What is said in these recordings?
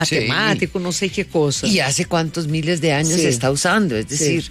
matemático, no sé qué cosa. Y hace cuántos miles de años se está usando, es decir,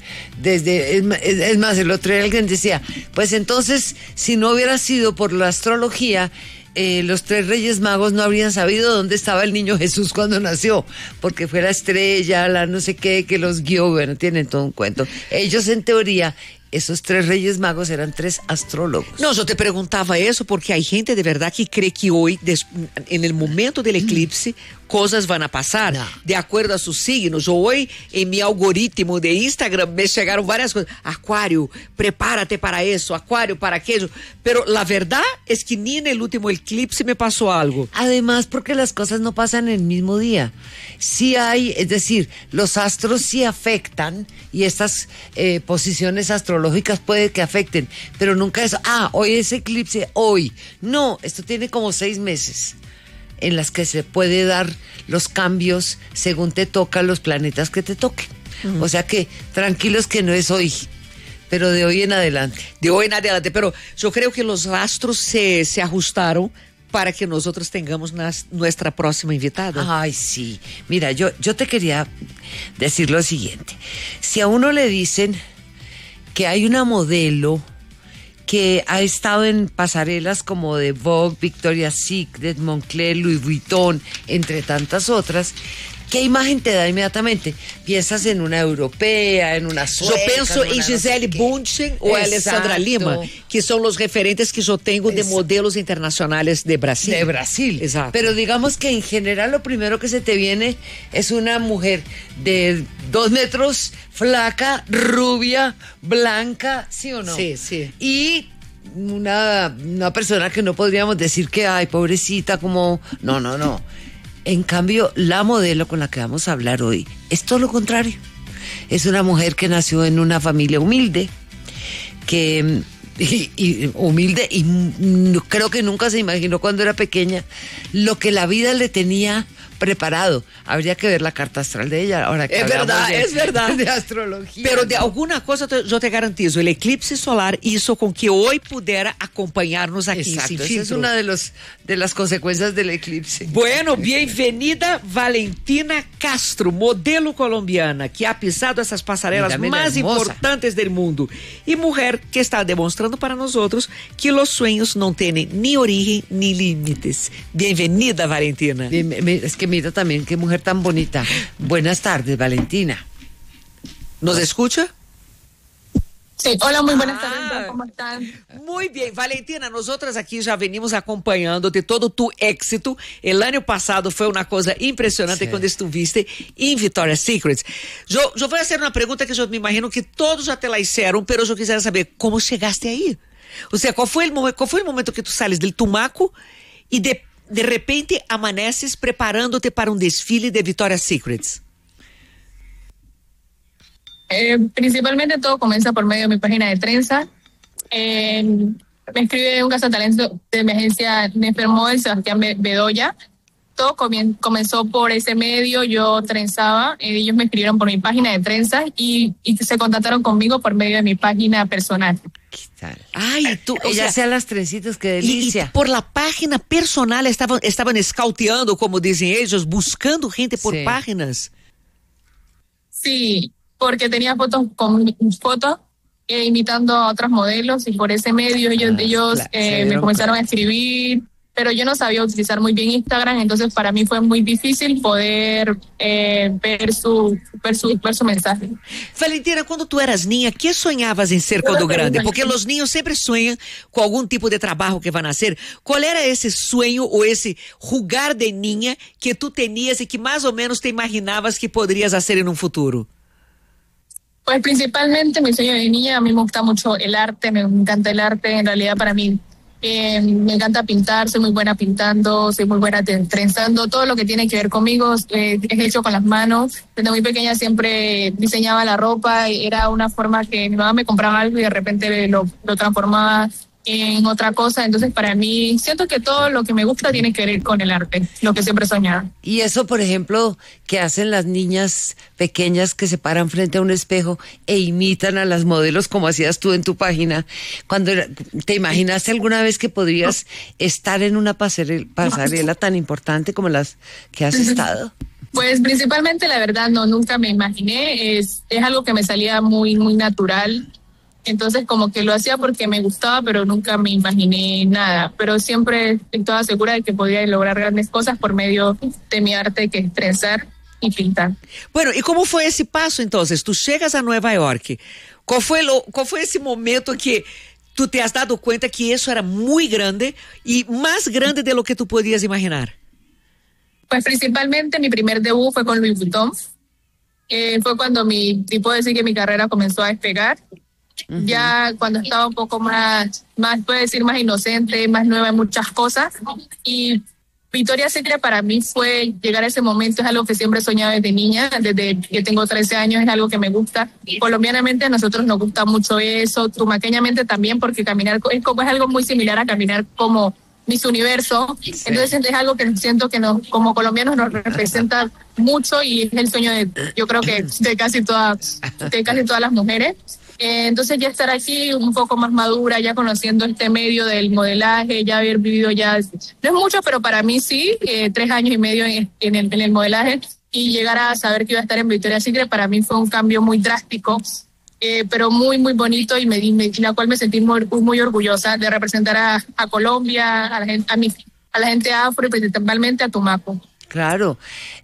es más, el otro día alguien decía, pues entonces, si no hubiera sido por la astrología, los 3 Reyes Magos no habrían sabido dónde estaba el niño Jesús cuando nació, porque fue la estrella, la no sé qué, que los guió, bueno, tienen todo un cuento. Ellos, en teoría, esos 3 Reyes Magos eran 3 astrólogos. No, yo te preguntaba eso porque hay gente de verdad que cree que hoy, en el momento del eclipse, cosas van a pasar de acuerdo a sus signos. Hoy, en mi algoritmo de Instagram, me llegaron varias cosas. Acuario, prepárate para eso, Acuario, para aquello. Pero la verdad es que ni en el último eclipse me pasó algo. Además, porque las cosas no pasan en el mismo día. Sí hay, es decir, los astros sí afectan y estas posiciones astrológicas puede que afecten, pero nunca es, hoy es eclipse, hoy. No, esto tiene como 6 meses en las que se puede dar los cambios según te tocan los planetas que te toquen. O sea que tranquilos que no es hoy, pero de hoy en adelante. De hoy en adelante, pero yo creo que los astros se ajustaron para que nosotros tengamos nuestra próxima invitada. Ay, sí. Mira, yo te quería decir lo siguiente. Si a uno le dicen que hay una modelo que ha estado en pasarelas como de Vogue, Victoria's Secret, Moncler, Louis Vuitton, entre tantas otras, ¿qué imagen te da inmediatamente? Piensas en una europea, en una sueca. Yo pienso en Gisele Bündchen o Alessandra Lima, que son los referentes que yo tengo de modelos internacionales de Brasil. De Brasil. Exacto. Pero digamos que en general lo primero que se te viene es una mujer de 2 metros, flaca, rubia, blanca, ¿sí o no? Sí, sí. Y una persona que no podríamos decir que, ay, pobrecita, como... No. En cambio, la modelo con la que vamos a hablar hoy es todo lo contrario. Es una mujer que nació en una familia humilde, humilde y creo que nunca se imaginó cuando era pequeña lo que la vida le tenía preparado. Habría que ver la carta astral de ella ahora que es verdad de astrología. Pero de alguna cosa yo te garantizo, el eclipse solar hizo con que hoy pudiera acompañarnos aquí. Exacto, esa es una de las consecuencias del eclipse. Bueno, bienvenida Valentina Castro, modelo colombiana que ha pisado esas pasarelas más importantes del mundo y mujer que está demostrando para nosotros que los sueños no tienen ni origen ni límites. Bienvenida, Valentina. Es que mira también qué mujer tan bonita. Buenas tardes, Valentina. ¿Nos escucha? Sí, hola, muy buenas tardes, ¿cómo están? Muy bien, Valentina, nosotras aquí ya venimos acompañándote todo tu éxito. El año pasado fue una cosa impresionante cuando estuviste en Victoria's Secret. Yo voy a hacer una pregunta que yo me imagino que todos ya te la hicieron, pero yo quisiera saber cómo llegaste ahí. O sea, ¿cuál fue el momento que tú sales del Tumaco y de repente amaneces preparándote para un desfile de Victoria's Secret? Principalmente todo comienza por medio de mi página de trenza. Me escribe un cazatalento de mi agencia Nefer Model, Sebastián Bedoya. Todo comenzó por ese medio, yo trenzaba, ellos me escribieron por mi página de trenzas y se contactaron conmigo por medio de mi página personal. ¿Qué tal? Ay, tú, ella hacía las trencitas, qué delicia. Y por la página personal estaban escauteando, como dicen ellos, buscando gente por páginas. Sí, porque tenía fotos imitando a otros modelos y por ese medio ellos me comenzaron a escribir, pero yo no sabía utilizar muy bien Instagram, entonces para mí fue muy difícil poder ver su mensaje. Valentina, cuando tú eras niña, ¿qué soñabas en ser cuando grande? Porque los niños siempre sueñan con algún tipo de trabajo que van a hacer. ¿Cuál era ese sueño o ese jugar de niña que tú tenías y que más o menos te imaginabas que podrías hacer en un futuro? Pues principalmente mi sueño de niña, a mí me gusta mucho el arte, me encanta el arte, en realidad para mí me encanta pintar, soy muy buena pintando, soy muy buena trenzando, todo lo que tiene que ver conmigo es hecho con las manos. Desde muy pequeña siempre diseñaba la ropa, y era una forma que mi mamá me compraba algo y de repente lo transformaba en otra cosa, entonces para mí siento que todo lo que me gusta tiene que ver con el arte, lo que siempre he soñado. Y eso, por ejemplo, que hacen las niñas pequeñas que se paran frente a un espejo e imitan a las modelos como hacías tú en tu página, ¿te imaginaste alguna vez que podrías estar en una pasarela tan importante como las que has estado? Pues principalmente, la verdad, no, nunca me imaginé, es algo que me salía muy, muy natural. Entonces como que lo hacía porque me gustaba, pero nunca me imaginé nada. Pero siempre estaba segura de que podía lograr grandes cosas por medio de mi arte, que es trenzar y pintar. Bueno, e como foi esse passo, então? Tu chegas a Nova York, qual foi esse momento que tu te has dado cuenta que isso era muito grande e mais grande de lo que tu podias imaginar? Pues principalmente mi primer debut fue con Louis Vuitton. Fue cuando puedo decir que mi carrera comenzó a despegar. Uh-huh. Ya cuando estaba un poco más, puedo decir, más inocente, más nueva en muchas cosas. Y Victoria's Secret para mí fue llegar a ese momento, es algo que siempre he soñado desde niña, desde que tengo 13 años, es algo que me gusta. Colombianamente a nosotros nos gusta mucho eso, tumaqueñamente también, porque caminar es algo muy similar a caminar como Miss Universo. Sí. Entonces es algo que siento que como colombianos nos representa mucho y es el sueño yo creo que de casi todas las mujeres. Entonces ya estar aquí un poco más madura, ya conociendo este medio del modelaje, ya haber vivido no es mucho, pero para mí sí, 3 años y medio en el modelaje, y llegar a saber que iba a estar en Victoria's Secret para mí fue un cambio muy drástico, pero muy, muy bonito, y la cual me sentí muy, muy orgullosa de representar a Colombia, a la gente afro y principalmente a Tumaco. Claro.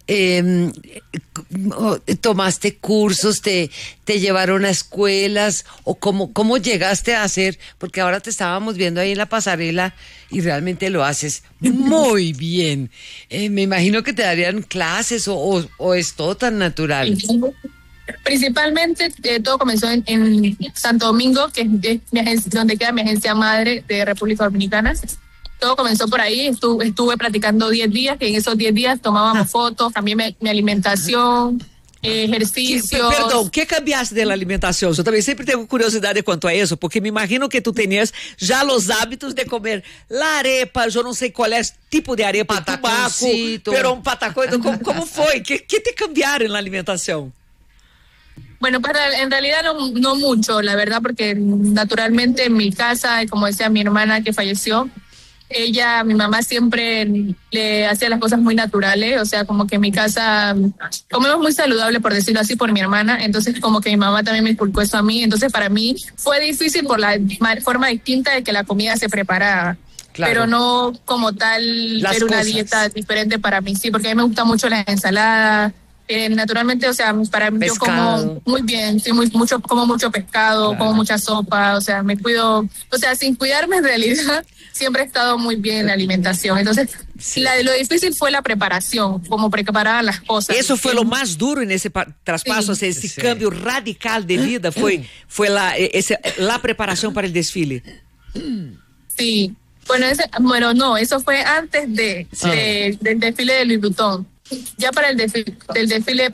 ¿Tomaste cursos, te llevaron a escuelas, o cómo llegaste a hacer? Porque ahora te estábamos viendo ahí en la pasarela y realmente lo haces muy bien. Me imagino que te darían clases o es todo tan natural. Principalmente todo comenzó en Santo Domingo, que es mi agencia, donde queda mi agencia madre de República Dominicana. Todo comenzó por ahí, estuve practicando 10 días, que en esos 10 días tomábamos fotos, cambié mi alimentación, ejercicios. Perdão, que cambiaste de la alimentación? Eu também sempre tenho curiosidade quanto a isso, porque me imagino que tu tenías já os hábitos de comer la arepa, eu não sei qual é o tipo de arepa, tumaco, pero un patacón. ¿Cómo foi? ¿Qué te cambiaron na alimentação? Bueno, pues en realidad no mucho, la verdad, porque naturalmente en mi casa, como decía mi hermana que falleció, mi mamá siempre le hacía las cosas muy naturales, o sea, como que en mi casa comemos muy saludable, por decirlo así, por mi hermana. Entonces como que mi mamá también me inculcó eso a mí. Entonces para mí fue difícil por la forma distinta de que la comida se preparaba. Claro. Pero no como tal era una dieta diferente para mí, sí, porque a mí me gusta mucho la ensalada. Naturalmente, o sea, para mí yo como muy bien, sí, como mucho pescado, claro. Como mucha sopa, o sea, me cuido, o sea, sin cuidarme en realidad, siempre he estado muy bien en la alimentación. Entonces, sí. Lo difícil fue la preparación, como preparar las cosas. Eso fue lo más duro en ese traspaso, sí. Ese cambio radical de vida, fue la preparación para el desfile. Sí, bueno, no, eso fue antes del desfile de Louis Vuitton. Ya para el desfile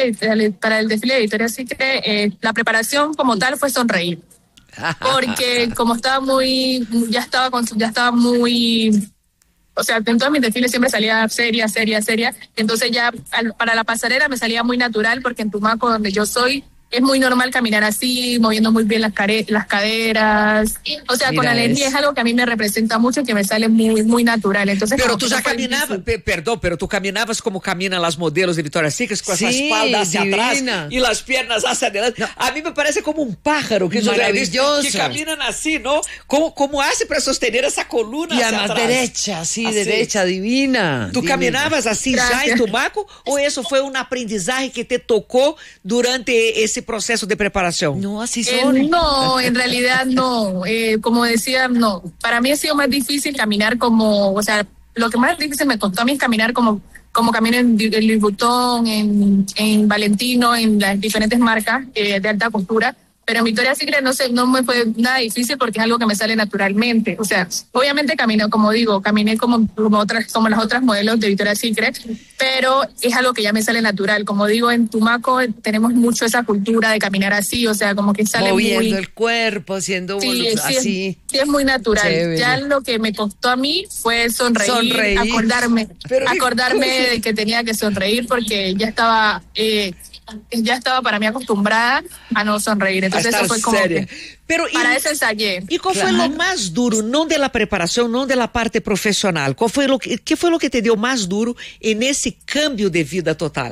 de Victoria's Secret, la preparación como tal fue sonreír, porque como estaba ya estaba muy, o sea, en todos mis desfiles siempre salía seria, entonces ya para la pasarela me salía muy natural, porque en Tumaco, donde yo soy, es muy normal caminar así, moviendo muy bien las caderas. O sea, con alegría es algo que a mí me representa mucho y que me sale muy, muy natural. Entonces, pero tú ya caminabas, perdón, pero tú caminabas como caminan las modelos de Victoria's Secret, con esa espalda hacia atrás y las piernas hacia adelante. No. A mí me parece como un pájaro que yo ya he visto, que caminan así, ¿no? ¿Cómo hace para sostener esa columna hacia atrás? Derecha, sí, así. Derecha, divina. ¿Tú caminabas así ya en Tumaco o eso fue un aprendizaje que te tocó durante ese proceso de preparación? No, así son. No, en realidad no. Como decía, no. Para mí ha sido más difícil caminar o sea, lo que más difícil me costó a mí es caminar como camino en Louis Vuitton, en Valentino, en las diferentes marcas de alta costura. Pero en Victoria's Secret no me fue nada difícil, porque es algo que me sale naturalmente. O sea, obviamente caminé como las otras modelos de Victoria's Secret, pero es algo que ya me sale natural. Como digo, en Tumaco tenemos mucho esa cultura de caminar así, o sea, como que sale moviendo el cuerpo, siendo así. Sí, es muy natural. Chévere. Ya lo que me costó a mí fue sonreír. Acordarme de que tenía que sonreír, porque ya estaba ya estaba para mí acostumbrada a no sonreír. Entonces eso fue como seria. Pero, para eso ensayé. ¿Y cuál fue lo más duro, no de la preparación, no de la parte profesional? ¿Qué fue lo que te dio más duro en ese cambio de vida total?